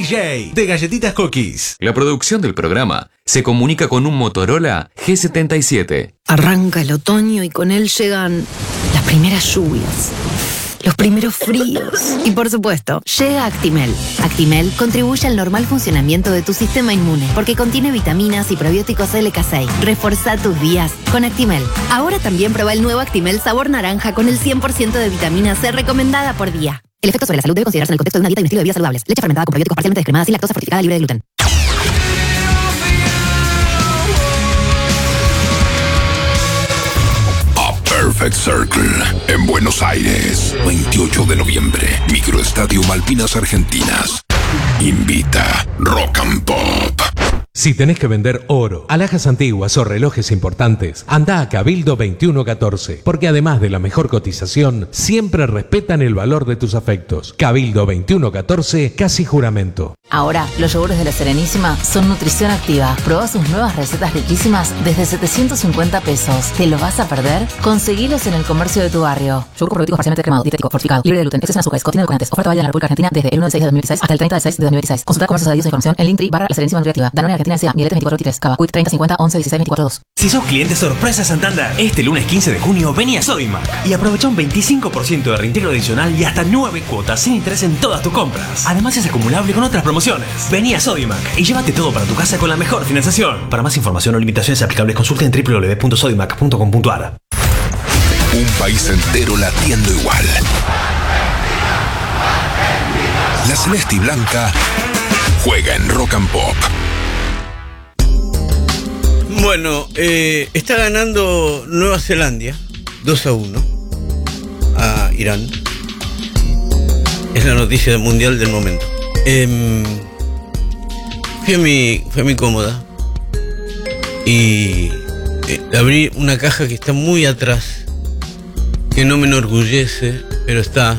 DJ de Galletitas Cookies. La producción del programa se comunica con un Motorola G77. Arranca el otoño y con él llegan las primeras lluvias, los primeros fríos y, por supuesto, llega Actimel. Actimel contribuye al normal funcionamiento de tu sistema inmune porque contiene vitaminas y probióticos LK6. Reforzá tus días con Actimel. Ahora también prueba el nuevo Actimel sabor naranja con el 100% de vitamina C recomendada por día. El efecto sobre la salud debe considerarse en el contexto de una dieta y un estilo de vida saludables. Leche fermentada con probióticos parcialmente descremadas y lactosa fortificada libre de gluten. Perfect Circle, en Buenos Aires, 28 de noviembre, Microestadio Malvinas Argentinas. Invita Rock and Pop. Si tenés que vender oro, alhajas antiguas o relojes importantes, anda a Cabildo 2114, porque además de la mejor cotización, siempre respetan el valor de tus afectos. Cabildo 2114, casi juramento. Ahora, los yogures de La Serenísima son nutrición activa. Probá sus nuevas recetas riquísimas desde 750 pesos. ¿Te lo vas a perder? Conseguilos en el comercio de tu barrio. Yogur probiótico parcialmente cremado, dietético, fortificado, libre de gluten, exceso en azúcares, contiene edulcorantes. Oferta válida en la República Argentina desde el 1 de 6 de 2016 hasta el 30 de 6 de 2016. Consulta comercios adheridos a información en Linktree/La Serenísima Nutriactiva. Danone Argentina S.A. Miletes 2423, Cava, Quick 3050 11 16 24 2. Si sos cliente sorpresa Santander, este lunes 15 de junio vení a Sodimac y aprovecha un 25% de reintegro adicional y hasta 9 cuotas sin interés en todas tus compras. Además es acumulable con otras promociones. Vení a Sodimac y llévate todo para tu casa con la mejor financiación. Para más información o limitaciones aplicables consulta en www.sodimac.com.ar. Un país entero latiendo igual. La celeste y blanca juega en Rock and Pop. Bueno, está ganando Nueva Zelanda 2-1 a Irán. Es la noticia mundial del momento. Fui a mi cómoda y abrí una caja que está muy atrás, que no me enorgullece, pero está,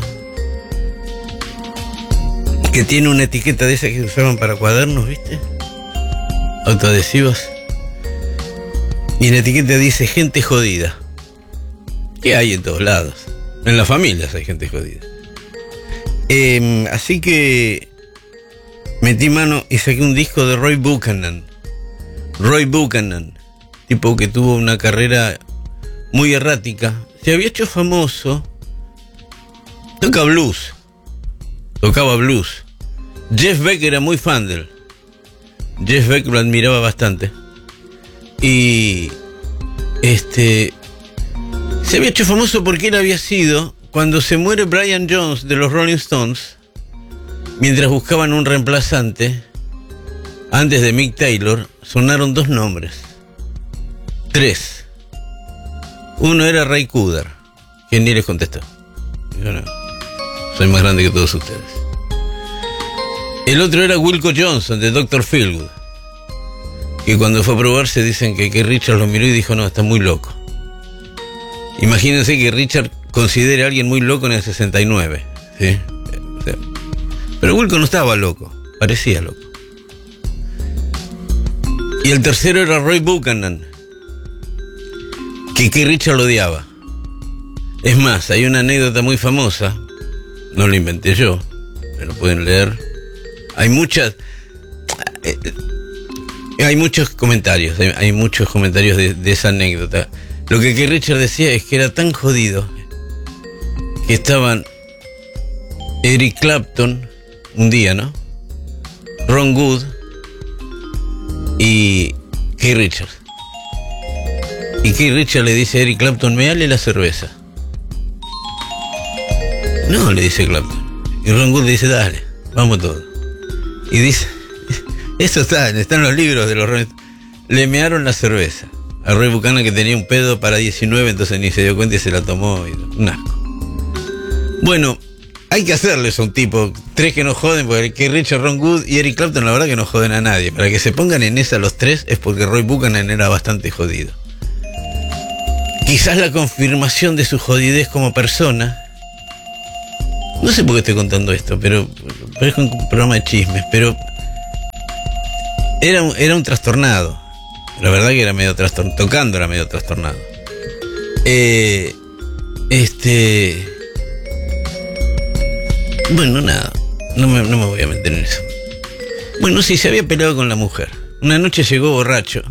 que tiene una etiqueta de esas que usaban para cuadernos, ¿viste? Autoadhesivas. Y la etiqueta dice gente jodida. Que hay en todos lados. En las familias hay gente jodida. Así que metí mano y saqué un disco de Roy Buchanan. Roy Buchanan, tipo que tuvo una carrera muy errática. Se había hecho famoso. Tocaba blues. Jeff Beck era muy fan de él. Jeff Beck lo admiraba bastante. Y se había hecho famoso porque él había sido, cuando se muere Brian Jones de los Rolling Stones, mientras buscaban un reemplazante, antes de Mick Taylor, sonaron 2 nombres. 3. Uno era Ray Cooder, que ni les contestó. Yo no, soy más grande que todos ustedes. El otro era Wilco Johnson, de Dr. Feelgood, que cuando fue a probarse dicen que Richard lo miró y dijo, no, está muy loco. Imagínense que Richard considere a alguien muy loco en el 69, ¿sí? Pero Wilco no estaba loco, parecía loco. Y el tercero era Roy Buchanan, que Richard lo odiaba. Es más, hay una anécdota muy famosa, no la inventé yo, pero pueden leer. Hay muchos comentarios, hay muchos comentarios de esa anécdota. Lo que Richard decía es que era tan jodido que estaban Eric Clapton un día, ¿no? Ron Wood y Keith Richards. Y Keith Richards le dice a Eric Clapton, me dale la cerveza. No, le dice Clapton. Y Ron Wood le dice, dale, vamos todos. Y dice, eso está en los libros de los Rolling Stones. Le mearon la cerveza a Roy Buchanan, que tenía un pedo para 19, entonces ni se dio cuenta y se la tomó. Un asco. Bueno, hay que hacerles a un tipo, 3 que no joden, porque que Richard, Ron Wood y Eric Clapton, la verdad que no joden a nadie. Para que se pongan en esa los 3 es porque Roy Buchanan era bastante jodido. Quizás la confirmación de su jodidez como persona. No sé por qué estoy contando esto, pero parece un programa de chismes, pero era un trastornado. La verdad que era medio trastornado, tocando era medio trastornado. Bueno, nada, no me voy a meter en eso. Bueno, sí, se había peleado con la mujer. Una noche llegó borracho,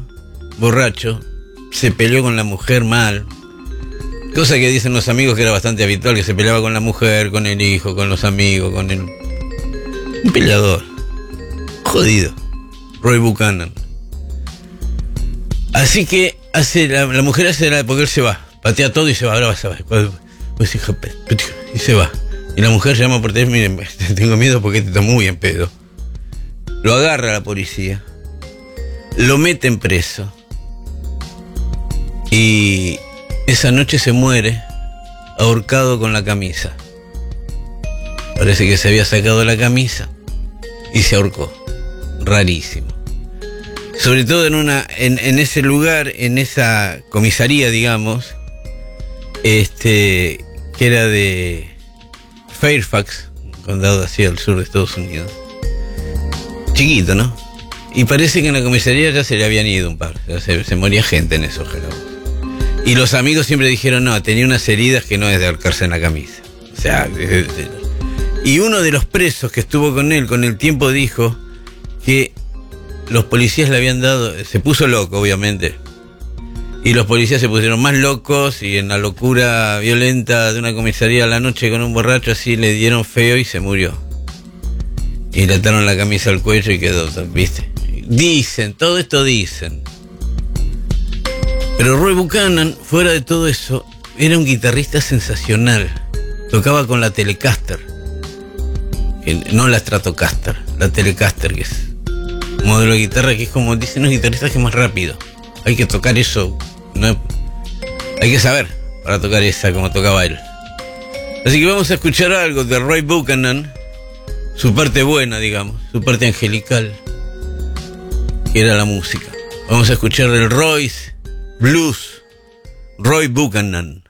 se peleó con la mujer mal. Cosa que dicen los amigos que era bastante habitual, que se peleaba con la mujer, con el hijo, con los amigos, con el... Un peleador. Jodido. Roy Buchanan. Así que la mujer hace porque él se va. Patea todo y se va. Ahora se va. Y se va. Y la mujer llama por teléfono: miren, tengo miedo porque este está muy en pedo. Lo agarra la policía. Lo meten preso. Y esa noche se muere ahorcado con la camisa. Parece que se había sacado la camisa y se ahorcó. Rarísimo. Sobre todo en ese lugar, en esa comisaría, digamos, que era de Fairfax, un condado hacia el sur de Estados Unidos. Chiquito, ¿no? Y parece que en la comisaría ya se le habían ido un par. O sea, se moría gente en esos gelabos. Y los amigos siempre dijeron: no, tenía unas heridas que no es de ahorcarse en la camisa. O sea, y uno de los presos que estuvo con él con el tiempo dijo que los policías le habían dado... Se puso loco, obviamente. Y los policías se pusieron más locos, y en la locura violenta de una comisaría a la noche con un borracho así le dieron feo y se murió. Y le ataron la camisa al cuello y quedó, ¿viste? Dicen, todo esto dicen. Pero Roy Buchanan, fuera de todo eso, era un guitarrista sensacional. Tocaba con la Telecaster. No la Stratocaster, la Telecaster, que es un modelo de guitarra que es como dicen los guitarristas, que es más rápido. Hay que tocar eso, ¿no? Hay que saber para tocar esa como tocaba él. Así que vamos a escuchar algo de Roy Buchanan, su parte buena, digamos, su parte angelical, que era la música. Vamos a escuchar el Roy's Blues, Roy Buchanan.